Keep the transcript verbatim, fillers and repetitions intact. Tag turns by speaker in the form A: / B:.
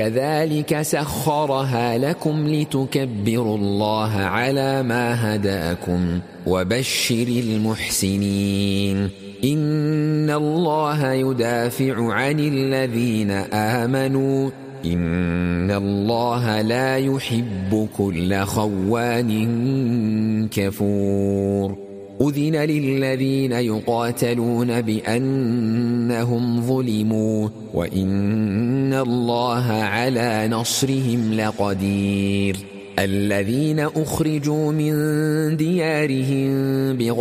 A: كذلك سخرها لكم لتكبروا الله على ما هداكم وبشر المحسنين إن الله يدافع عن الذين آمنوا إن الله لا يحب كل خوان كفور أذن للذين يقاتلون بأنهم ظلموا وإن الله على نصرهم لقدير الذين أخرجوا من ديارهم بغير